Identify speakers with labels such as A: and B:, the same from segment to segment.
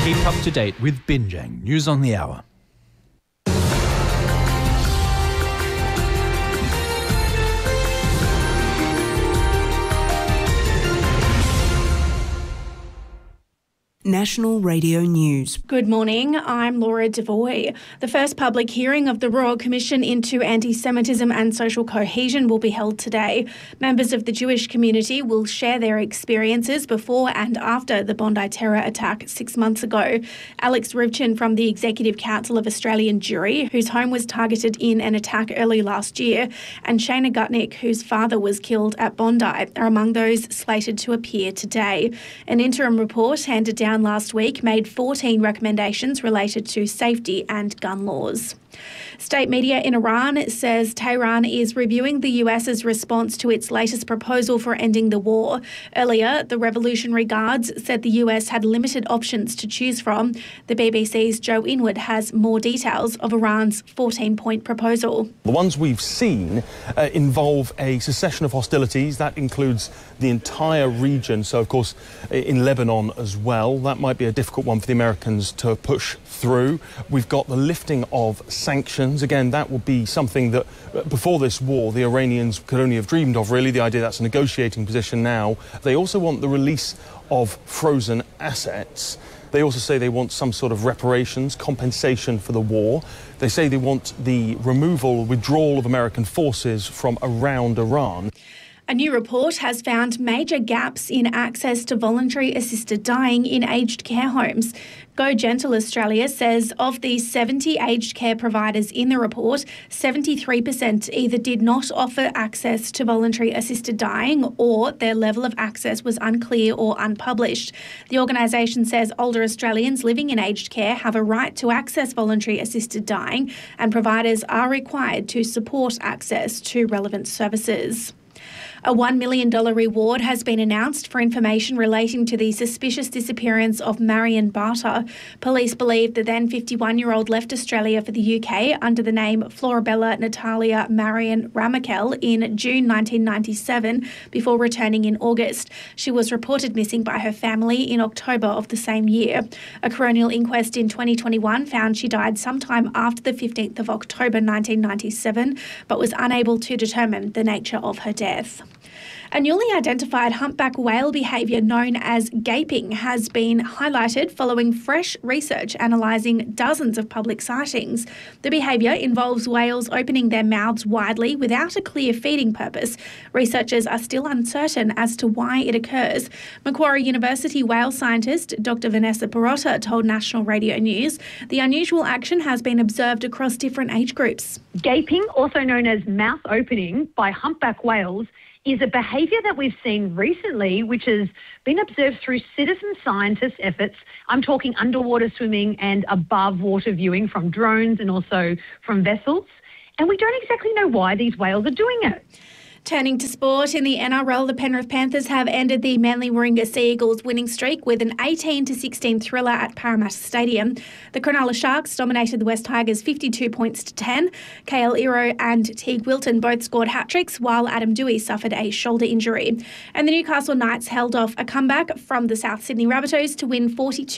A: Keep up to date with Binjang News on the Hour.
B: National Radio News.
C: Good morning, I'm Laura Devoy. The first public hearing of the Royal Commission into Anti-Semitism and Social Cohesion will be held today. Members of the Jewish community will share their experiences before and after the Bondi terror attack 6 months ago. Alex Rivchin from the Executive Council of Australian Jewry, whose home was targeted in an attack early last year, and Shana Gutnick, whose father was killed at Bondi, are among those slated to appear today. An interim report handed down last week made 14 recommendations related to safety and gun laws. State media in Iran says Tehran is reviewing the US's response to its latest proposal for ending the war. Earlier, the Revolutionary Guards said the US had limited options to choose from. The BBC's Joe Inwood has more details of Iran's 14-point proposal.
D: The ones we've seen involve a cessation of hostilities. That includes the entire region, so of course in Lebanon as well. That might be a difficult one for the Americans to push through. We've got the lifting of sanctions. Again, that will be something that before this war the Iranians could only have dreamed of, really. The idea that's a negotiating position now. They also want the release of frozen assets. They also say they want some sort of reparations, compensation for the war. They say they want the removal, withdrawal of American forces from around Iran.
C: A new report has found major gaps in access to voluntary assisted dying in aged care homes. Go Gentle Australia says of the 70 aged care providers in the report, 73% either did not offer access to voluntary assisted dying or their level of access was unclear or unpublished. The organisation says older Australians living in aged care have a right to access voluntary assisted dying, and providers are required to support access to relevant services. A $1 million reward has been announced for information relating to the suspicious disappearance of Marion Barter. Police believe the then 51-year-old left Australia for the UK under the name Florabella Natalia Marion Ramakel in June 1997 before returning in August. She was reported missing by her family in October of the same year. A coronial inquest in 2021 found she died sometime after the 15th of October 1997, but was unable to determine the nature of her death. A newly identified humpback whale behaviour known as gaping has been highlighted following fresh research analysing dozens of public sightings. The behaviour involves whales opening their mouths widely without a clear feeding purpose. Researchers are still uncertain as to why it occurs. Macquarie University whale scientist Dr Vanessa Perotta told National Radio News the unusual action has been observed across different age groups.
E: Gaping, also known as mouth opening by humpback whales, is a behaviour that we've seen recently, which has been observed through citizen scientist efforts. I'm talking underwater swimming and above water viewing from drones and also from vessels. And we don't exactly know why these whales are doing it.
C: Turning to sport, in the NRL, the Penrith Panthers have ended the Manly Warringah Sea Eagles winning streak with an 18-16 thriller at Parramatta Stadium. The Cronulla Sharks dominated the West Tigers 52 points to 10. KL Iro and Teague Wilton both scored hat-tricks, while Adam Dewey suffered a shoulder injury. And the Newcastle Knights held off a comeback from the South Sydney Rabbitohs to win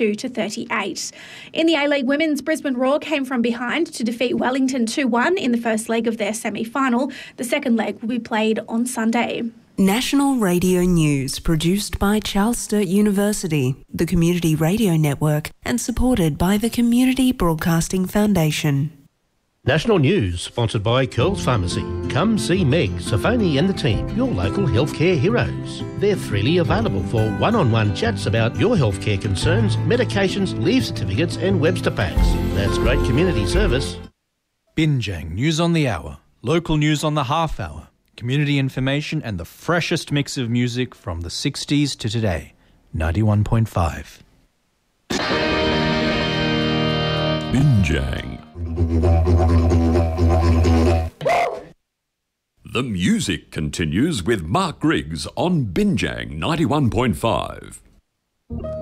C: 42-38. In the A-League Women's, Brisbane Roar came from behind to defeat Wellington 2-1 in the first leg of their semi-final. The second leg will be played on Sunday.
B: National Radio News, produced by Charles Sturt University, the Community Radio Network, and supported by the Community Broadcasting Foundation.
F: National News, sponsored by Curls Pharmacy. Come see Meg, Safoni and the team, your local healthcare heroes. They're freely available for one-on-one chats about your healthcare concerns, medications, leave certificates and Webster packs. That's great community service.
A: Binjang News on the Hour, local news on the half hour, community information and the freshest mix of music from the 60s to today. 91.5.
G: Binjang. The music continues with Mark Griggs on Binjang 91.5.